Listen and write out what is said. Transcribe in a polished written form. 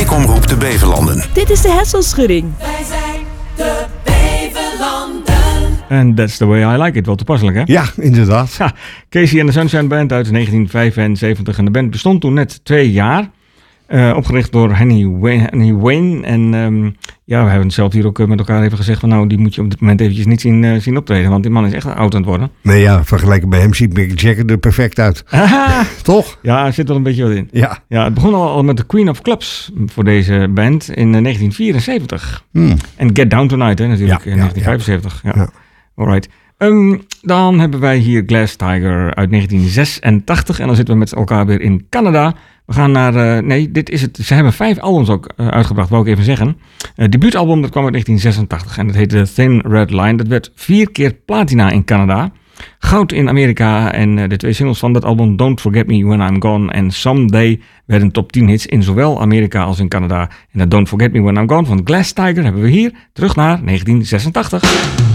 Wijkomroep de Beverlanden. Dit is de Hesselschudding. Wij zijn de Beverlanden. And that's the way I like it. Wel toepasselijk, hè? Ja, inderdaad. Ja, Casey and the Sunshine Band uit 1975. En de band bestond toen net 2 jaar. Opgericht door Henny Wayne. En we hebben het zelf hier ook met elkaar even gezegd van nou, die moet je op dit moment eventjes niet zien optreden. Want die man is echt oud aan het worden. Nee, ja, vergeleken bij hem ziet Mick Jagger er perfect uit. Toch? Ja, er zit wel een beetje wat in. Ja. Ja, het begon al met de Queen of Clubs voor deze band in 1974. En Get Down Tonight, hè, natuurlijk, in 1975. Ja. Alright. Dan hebben wij hier Glass Tiger uit 1986. En dan zitten we met elkaar weer in Canada. We gaan naar... dit is het. Ze hebben 5 albums ook uitgebracht, wou ik even zeggen. Het debuutalbum dat kwam uit 1986 en dat heette Thin Red Line. Dat werd 4 keer platina in Canada. Goud in Amerika en de 2 singles van dat album Don't Forget Me When I'm Gone en Someday werden top 10 hits in zowel Amerika als in Canada. En dat Don't Forget Me When I'm Gone van Glass Tiger hebben we hier terug naar 1986.